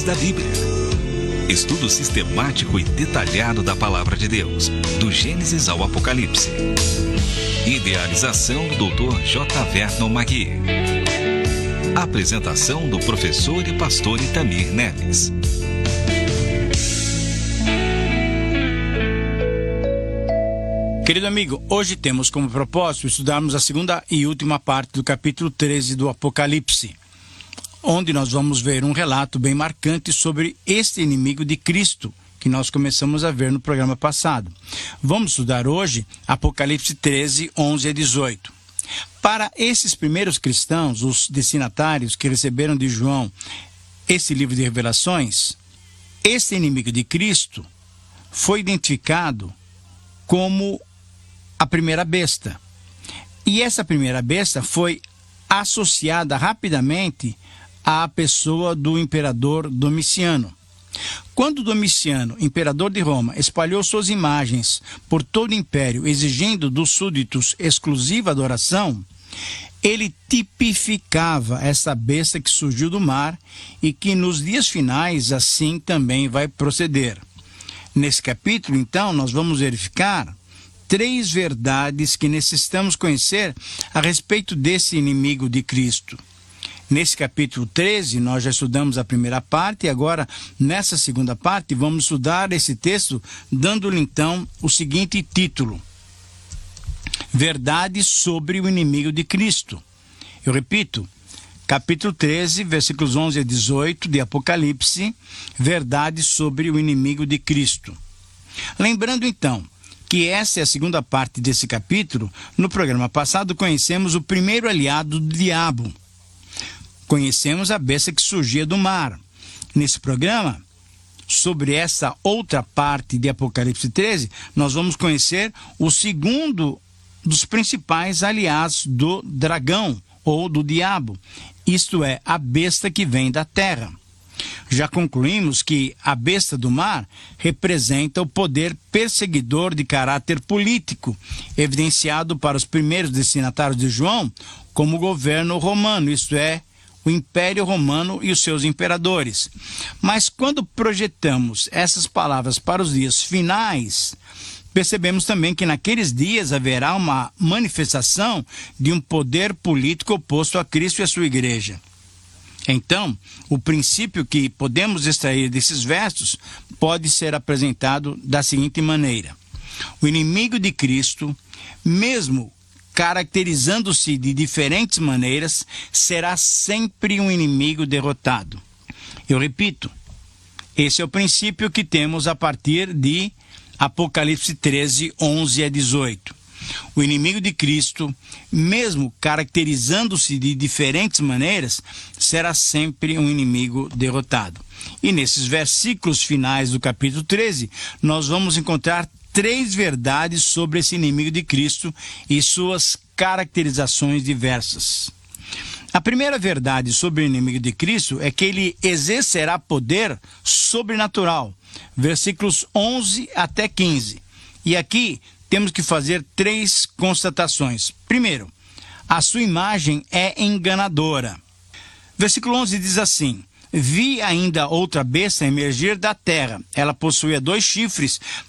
da Bíblia. Estudo sistemático e detalhado da Palavra de Deus, do Gênesis ao Apocalipse. Idealização do Dr. J. Vernon Magui. Apresentação do professor e pastor Itamir Neves. Querido amigo, hoje temos como propósito estudarmos a segunda e última parte do capítulo 13 do Apocalipse, onde nós vamos ver um relato bem marcante sobre este inimigo de Cristo, que nós começamos a ver no programa passado. Vamos estudar hoje Apocalipse 13, 11 a 18. Para esses primeiros cristãos, os destinatários que receberam de João esse livro de revelações, este inimigo de Cristo foi identificado como a primeira besta. E essa primeira besta foi associada rapidamente à pessoa do imperador Domiciano. Quando Domiciano, imperador de Roma, espalhou suas imagens por todo o império, exigindo dos súditos exclusiva adoração, ele tipificava essa besta que surgiu do mar e que nos dias finais assim também vai proceder. Nesse capítulo, então, nós vamos verificar 3 verdades que necessitamos conhecer a respeito desse inimigo de Cristo. Nesse capítulo 13, nós já estudamos a primeira parte e agora, nessa segunda parte, vamos estudar esse texto, dando-lhe então o seguinte título: Verdades sobre o inimigo de Cristo. Eu repito, capítulo 13, versículos 11 a 18 de Apocalipse, verdades sobre o inimigo de Cristo. Lembrando então que essa é a segunda parte desse capítulo, no programa passado conhecemos o primeiro aliado do diabo. Conhecemos a besta que surgia do mar. Nesse programa, sobre essa outra parte de Apocalipse 13, nós vamos conhecer o segundo dos principais aliados do dragão ou do diabo, isto é, a besta que vem da terra. Já concluímos que a besta do mar representa o poder perseguidor de caráter político, evidenciado para os primeiros destinatários de João como o governo romano, isto é, o Império Romano e os seus imperadores. Mas quando projetamos essas palavras para os dias finais, percebemos também que naqueles dias haverá uma manifestação de um poder político oposto a Cristo e a sua igreja. Então, o princípio que podemos extrair desses versos pode ser apresentado da seguinte maneira: o inimigo de Cristo, mesmo caracterizando-se de diferentes maneiras, será sempre um inimigo derrotado. Eu repito, esse é o princípio que temos a partir de Apocalipse 13, 11 a 18. O inimigo de Cristo, mesmo caracterizando-se de diferentes maneiras, será sempre um inimigo derrotado. E nesses versículos finais do capítulo 13, nós vamos encontrar 3 verdades sobre esse inimigo de Cristo e suas caracterizações diversas. A primeira verdade sobre o inimigo de Cristo é que ele exercerá poder sobrenatural. Versículos 11 até 15. E aqui temos que fazer 3 constatações. Primeiro, a sua imagem é enganadora. Versículo 11 diz assim: Vi ainda outra besta emergir da terra. Ela possuía 2 chifres